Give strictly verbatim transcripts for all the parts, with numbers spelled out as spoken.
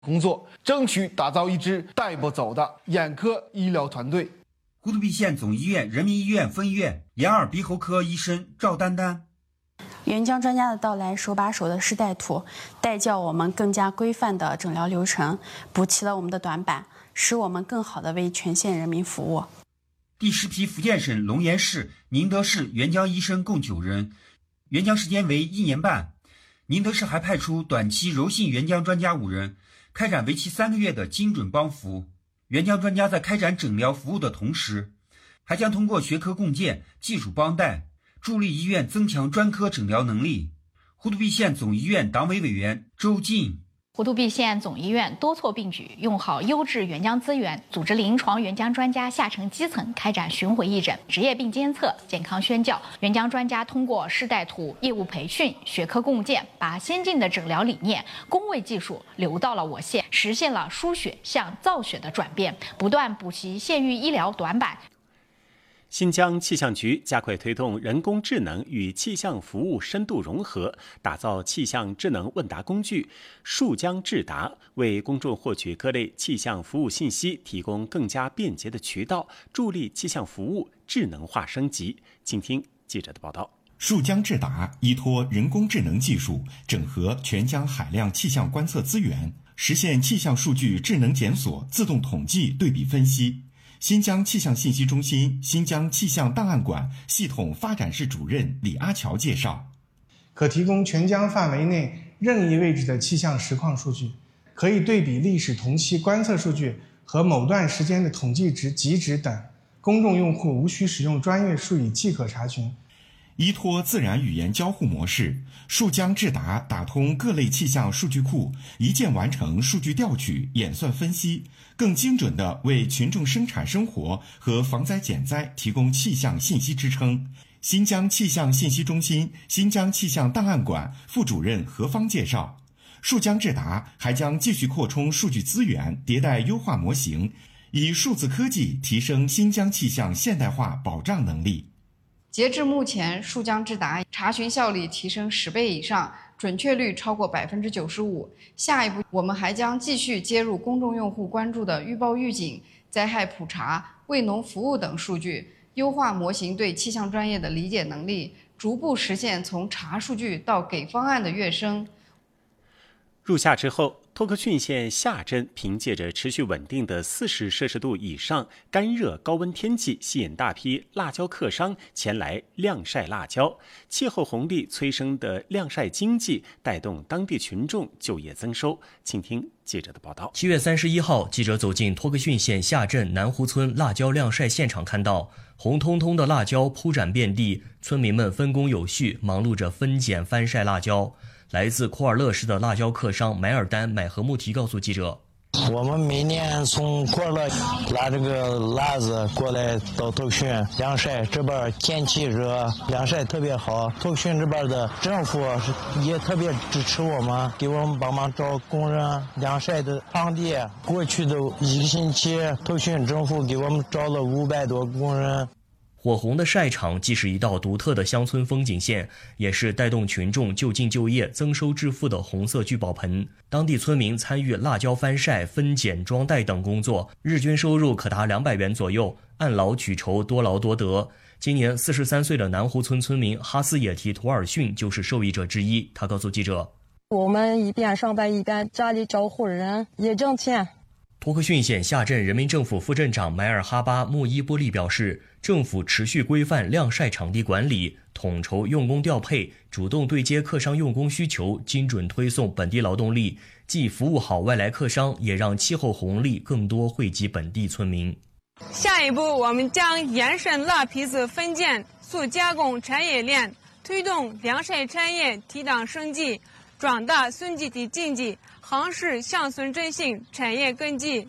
工作，争取打造一支带不走的眼科医疗团队。 呼图壁县总医院人民医院分院眼耳鼻喉科医生赵丹丹。 援疆专家的到来，手把手的试带图，带教我们更加规范的诊疗流程，补齐了我们的短板，使我们更好地为全县人民服务。 第十批福建省龙岩市、宁德市援疆医生共九人，援疆时间为一年半。宁德市还派出短期柔性援疆专家五人，开展为期三个月的精准帮扶。援疆专家在开展诊疗服务的同时，还将通过学科共建、技术帮带，助力医院增强专科诊疗能力。呼图壁县总医院党委委员周进。 呼图壁县总医院多措并举，用好优质援疆资源，组织临床援疆专家下沉基层开展巡回义诊、职业病监测、健康宣教。援疆专家通过试带图、业务培训、学科共建，把先进的诊疗理念、工位技术流到了我县，实现了输血向造血的转变，不断补齐县域医疗短板。 新疆气象局加快推动人工智能与气象服务深度融合，打造气象智能问答工具“数疆智答”，为公众获取各类气象服务信息提供更加便捷的渠道，助力气象服务智能化升级。请听记者的报道。 数疆智答依托人工智能技术，整合全疆海量气象观测资源，实现气象数据智能检索、自动统计、对比分析。新疆气象信息中心新疆气象档案馆系统发展室主任李阿乔介绍， 可提供全疆范围内任意位置的气象实况数据，可以对比历史同期观测数据和某段时间的统计值、极值等，公众用户无需使用专业术语即可查询。 依托自然语言交互模式，数疆智答打通各类气象数据库，一键完成数据调取、演算分析，更精准地为群众生产生活和防灾减灾提供气象信息支撑。新疆气象信息中心新疆气象档案馆副主任何芳介绍，数疆智答还将继续扩充数据资源，迭代优化模型，以数字科技提升新疆气象现代化保障能力。 截至目前，数疆智答查询效率提升十倍以上，准确率超过百分之九十五。下一步，我们还将继续接入公众用户关注的预报预警、灾害普查、为农服务等数据，优化模型对气象专业的理解能力，逐步实现从查数据到给方案的跃升。 入夏之后，托克逊县夏镇凭借着持续稳定的四十摄氏度以上干热高温天气，吸引大批辣椒客商前来晾晒辣椒。气候红利催生的晾晒经济，带动当地群众就业增收。请听记者的报道。 七月三十一号，记者走进托克逊县夏镇南湖村辣椒晾晒现场，看到红彤彤的辣椒铺展遍地，村民们分工有序，忙碌着分拣翻晒辣椒。来自库尔勒市的辣椒客商买尔丹买和木提告诉记者， 我们每年从库尔勒拉这个辣子过来到托克逊晾晒，这边天气热，晾晒特别好。托克逊这边的政府也特别支持我们，给我们帮忙找工人晾晒的场地。过去的一个星期，托克逊政府给我们找了五百多工人。 火红的晒场既是一道独特的乡村风景线，也是带动群众就近就业、增收致富的红色聚宝盆。当地村民参与辣椒翻晒、分拣、装袋等工作，日均收入可达两百元左右，按劳取酬，多劳多得。今年四十三岁的南湖村村民哈斯野提图尔逊就是受益者之一。他告诉记者：“ 我们一边上班一边家里照顾人，也挣钱。” 托克逊县夏镇人民政府副镇长买尔哈巴穆伊波利表示，政府持续规范晾晒场地管理，统筹用工调配，主动对接客商用工需求，精准推送本地劳动力，既服务好外来客商，也让气候红利更多惠及本地村民。 下一步，我们将延伸辣皮子分拣、速加工产业链，推动晾晒产业提档升级，壮大村集体经济，夯实乡村振兴产业根基。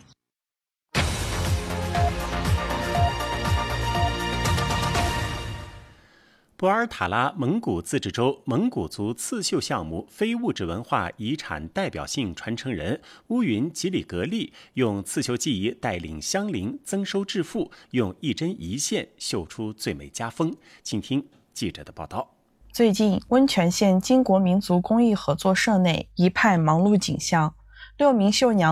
博尔塔拉蒙古自治州蒙古族刺绣项目非物质文化遗产代表性传承人乌云吉里格利用刺绣技艺带领乡邻增收致富，用一针一线绣出最美家风。请听记者的报道。 最近，温泉县金国民族公益合作社内一派忙碌景象， 六名绣娘